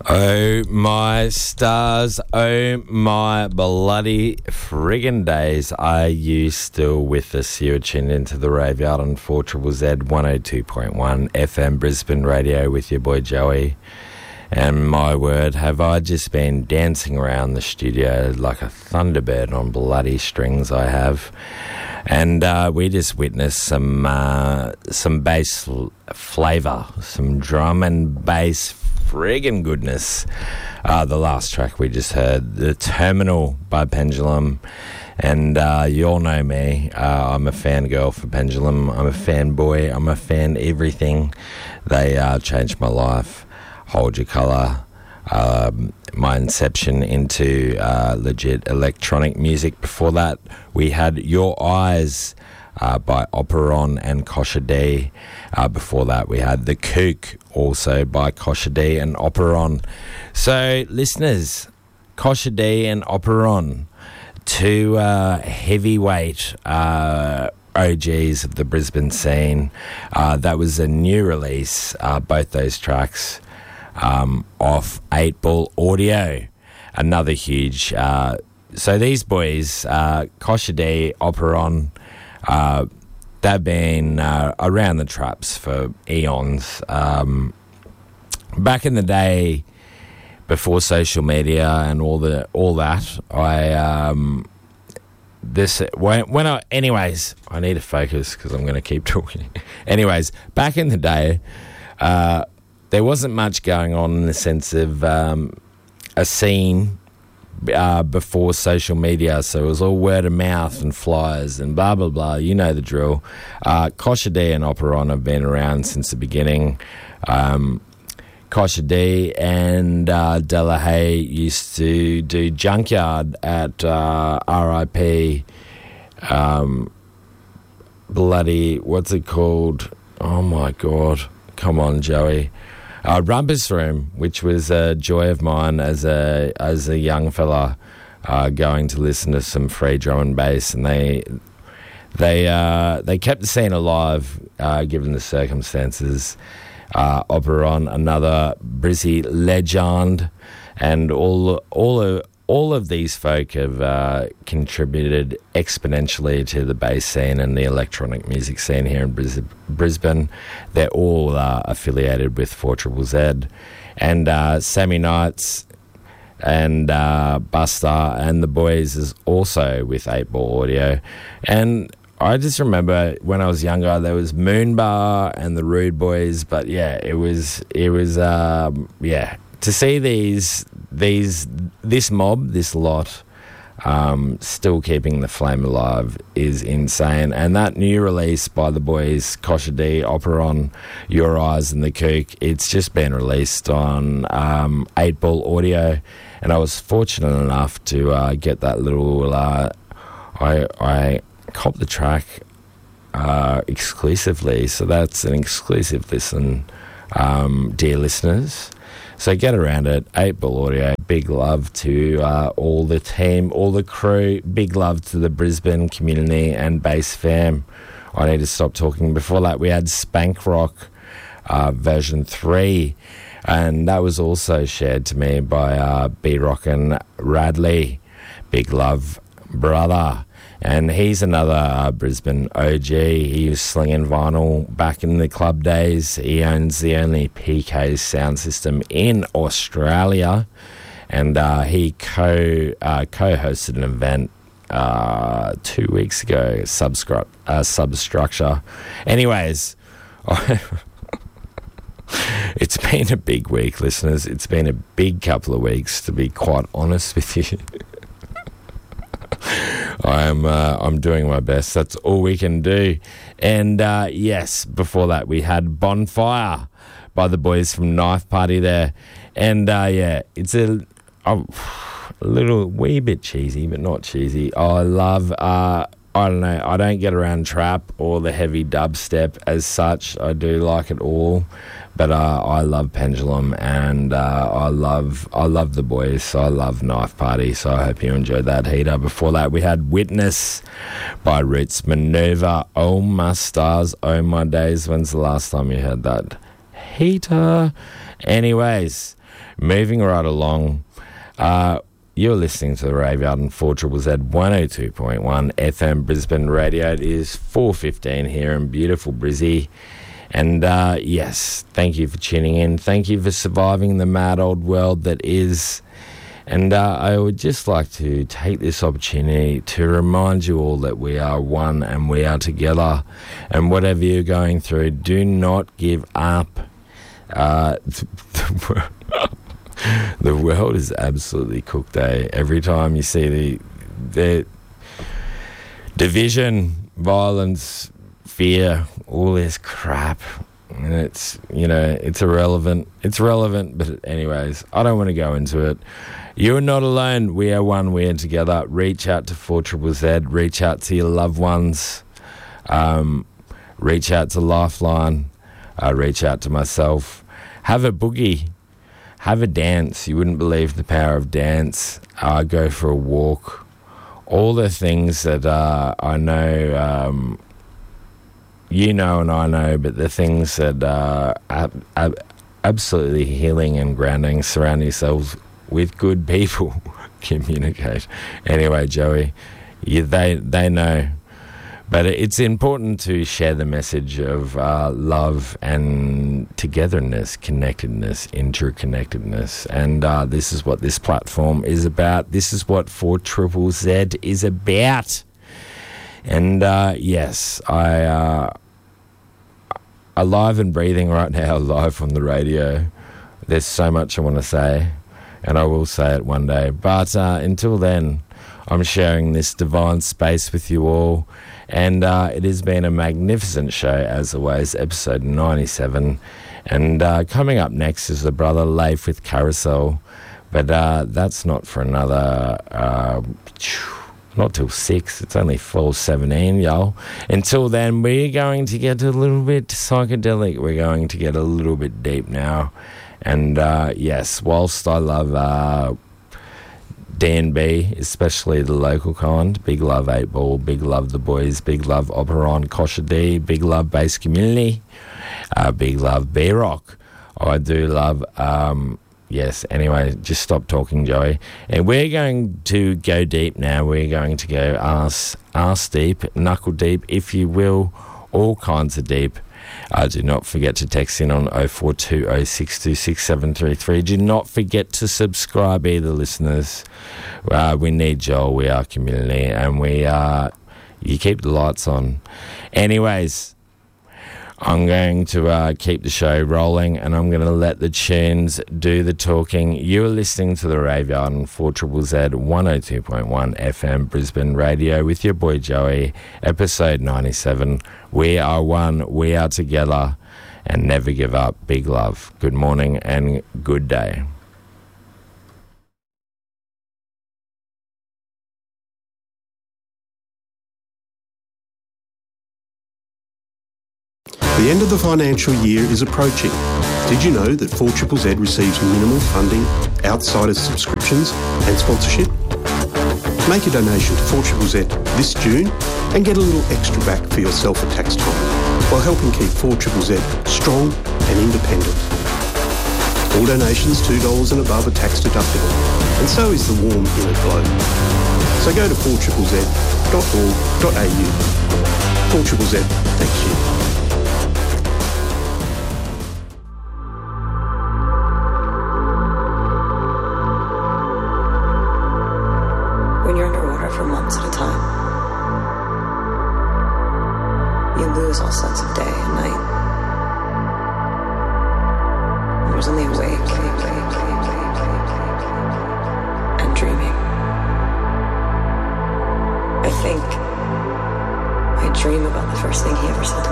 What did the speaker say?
Oh my stars, oh my bloody friggin' days. Are you still with us? You're tuned into the Raveyard on 4ZZZ 102.1 FM Brisbane Radio with your boy Joey. And my word, have I just been dancing around the studio like a thunderbird on bloody strings I have. And we just witnessed some bass flavour, some drum and bass friggin' goodness. The last track we just heard, The Terminal by Pendulum. And you all know me. I'm a fangirl for Pendulum. I'm a fanboy. I'm a fan everything. They changed my life. Hold Your Colour. My inception into legit electronic music. Before that, we had Your Eyes by Operon and Kosher D. Before that, we had The Kook, also by Kosher D and Operon. So, listeners, Kosher D and Operon, two heavyweight OGs of the Brisbane scene. That was a new release, both those tracks, off 8 Ball Audio. Another huge... so these boys, Kosher D, Operon... they've been around the traps for eons. Back in the day, before social media and all that, anyways, I need to focus because I'm going to keep talking. Anyways, back in the day, there wasn't much going on in the sense of a scene before social media, so it was all word of mouth and flyers and blah blah blah. You know the drill. Kosher D and Operon have been around since the beginning. Kosher D and Delahaye used to do Junkyard at RIP. Bloody, what's it called? Oh my god! Come on, Joey. Rumpus Room, which was a joy of mine as a young fella, going to listen to some free drum and bass, and they kept the scene alive, given the circumstances. Operon, another Brizzy legend, and all of these folk have contributed exponentially to the bass scene and the electronic music scene here in Brisbane. They're all affiliated with 4ZZZ. And Sammy Knights and Buster and the boys is also with 8 Ball Audio. And I just remember when I was younger, there was Moonbar and the Rude Boys. But yeah, it was to see this mob, this lot, still keeping the flame alive is insane. And that new release by the boys, Kosher D, Operon, Your Eyes and The Kook, it's just been released on 8 Ball Audio, and I was fortunate enough to get that little... I copped the track exclusively, so that's an exclusive listen, dear listeners. So get around it, 8 Ball Audio. Big love to all the team, all the crew. Big love to the Brisbane community and bass fam. I need to stop talking. Before that, we had Spank Rock version 3, and that was also shared to me by B-Rock and Radley. Big love, brother. And he's another Brisbane OG. He was slinging vinyl back in the club days. He owns the only PK sound system in Australia. And he co-hosted an event 2 weeks ago, Substructure. Anyways, it's been a big week, listeners. It's been a big couple of weeks, to be quite honest with you. I'm doing my best. That's all we can do. And yes, before that we had Bonfire by the boys from Knife Party there. And yeah, it's a little wee bit cheesy, but not cheesy. I love I don't know, I don't get around trap or the heavy dubstep as such. I do like it all, but I love Pendulum, and I love the boys, so I love Knife Party, so I hope you enjoyed that heater. Before that, we had Witness by Roots Maneuver. Oh my stars, oh my days, when's the last time you heard that heater? Anyways, moving right along. You're listening to the Raveyard on 4ZZZ 102.1 FM Brisbane Radio. It is 4:15 here in beautiful Brizzy. And yes, thank you for tuning in. Thank you for surviving the mad old world that is. And I would just like to take this opportunity to remind you all that we are one and we are together. And whatever you're going through, do not give up. The world is absolutely cooked, eh? Every time you see the division, violence, fear, all this crap, and it's, you know, it's irrelevant. It's relevant, but anyways, I don't want to go into it. You're not alone. We are one. We are together. Reach out to 4ZZZ. Reach out to your loved ones. Reach out to Lifeline. Reach out to myself. Have a boogie. Have a dance. You wouldn't believe the power of dance. Go for a walk. All the things that I know, you know and I know, but the things that are absolutely healing and grounding. Surround yourselves with good people. Communicate. Anyway, Joey, they know. But it's important to share the message of love and togetherness, connectedness, interconnectedness. And this is what this platform is about. This is what 4ZZZ is about. And yes, I alive and breathing right now, live on the radio. There's so much I want to say, and I will say it one day. But until then, I'm sharing this divine space with you all. And it has been a magnificent show, as always, episode 97. And coming up next is the brother Leif with Carousel. But that's not for another, not till 6. It's only 4:17, y'all. Until then, we're going to get a little bit psychedelic. We're going to get a little bit deep now. And yes, whilst I love D&B, especially the local kind, big love 8 Ball, big love the boys, big love Operon, Kosher D, big love Bass Community, big love B-Rock. I do love, yes, anyway, just stop talking, Joey. And we're going to go deep now. We're going to go arse deep, knuckle deep, if you will, all kinds of deep. Do not forget to text in on 0420626733. Do not forget to subscribe either, listeners. We need Joel. We are community, and you keep the lights on. Anyways, I'm going to keep the show rolling, and I'm going to let the tunes do the talking. You're listening to the Raveyard on 4ZZZ 102.1 FM Brisbane Radio with your boy Joey, episode 97. We are one, we are together, and never give up. Big love. Good morning and good day. The end of the financial year is approaching. Did you know that 4ZZZ receives minimal funding outside of subscriptions and sponsorship? Make a donation to 4ZZZ this June and get a little extra back for yourself at tax time while helping keep 4ZZZ strong and independent. All donations $2 and above are tax deductible, and so is the warm inner glow. So go to 4ZZZ.org.au. 4ZZZ, thank you. When you're underwater for months at a time, you lose all sense of day and night. There's only awake and dreaming. I think I dream about the first thing he ever said to me.